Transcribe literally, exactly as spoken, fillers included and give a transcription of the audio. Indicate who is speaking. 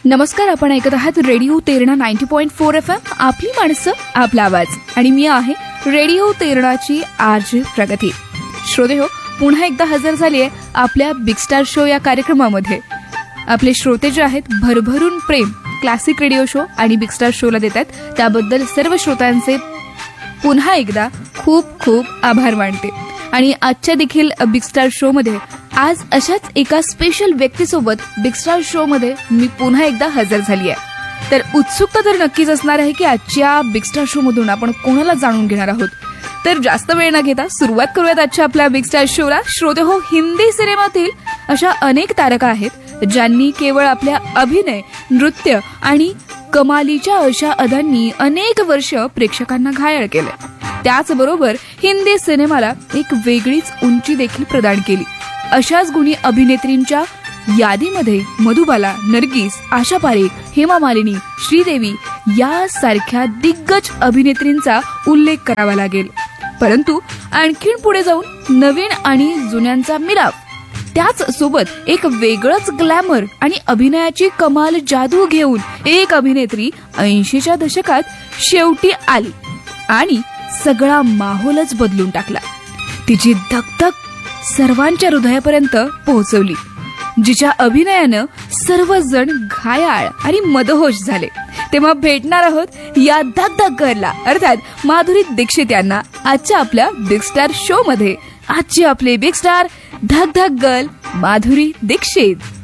Speaker 1: नमस्कार, आपण ऐकत आहात radio Terna ninety point four F M. आपली माणसं, आपला आवाज. आणि मी आहे रेडिओ तेरणाची आरजे प्रगती. श्रोते हो, पुन्हा एकदा हजर झाली आहे आपल्या बिग स्टार शो या कार्यक्रमामध्ये. आपले श्रोते जे आहेत भरभरून प्रेम क्लासिक रेडिओ शो आणि बिग स्टार शोला देतात, त्याबद्दल सर्व श्रोत्यांचे पुन्हा एकदा खूप खूप आभार मानते. आणि आजच्या देखील बिग स्टार शो मध्ये आज अशाच एका स्पेशल व्यक्तीसोबत बिग स्टार शो मध्ये मी पुन्हा एकदा हजर झाली आहे. तर उत्सुकता तर नक्कीच असणार आहे की आजच्या बिग स्टार शो मधून आपण कोणाला जाणून घेणार आहोत. तर जास्त वेळ न घेता सुरुवात करूयात आजच्या आपल्या बिग स्टार शोला. श्रोते हो, हिंदी सिनेमातील अशा अनेक तारका आहेत ज्यांनी केवळ आपल्या अभिनय, नृत्य आणि कमालीच्या अशा अदांनी अनेक वर्ष प्रेक्षकांना घायल केले. त्याचबरोबर हिंदी सिनेमाला एक वेगळीच उंची देखील प्रदान केली. अशाच गुणी अभिनेत्रींच्या यादीमध्ये मधुबाला, नर्गिस, आशा पारेख, हेमा मालिनी, श्रीदेवी यासारख्या दिग्गज अभिनेत्रींचा उल्लेख करावा लागेल. परंतु आणखीन पुढे जाऊन नवीन आणि जुन्यांचा मिलाप, त्याच सोबत एक वेगळंच ग्लॅमर आणि अभिनयाची कमाल जादू घेऊन एक अभिनेत्री ऐंशीच्या दशकात शेवटी आली आणि सगळा माहोलच बदलून टाकला. तिची धकधक सर्वांच्या हृदयापर्यंत पोहोचवली, जिच्या अभिनयानं सर्वजण घायाळ आणि मदहोश झाले. तेव्हा भेटणार आहोत या धकधक गर्लला, अर्थात माधुरी दीक्षित यांना आजच्या आपल्या बिग स्टार शो मध्ये. आजची आपले बिग स्टार धकधक गर्ल माधुरी दीक्षित.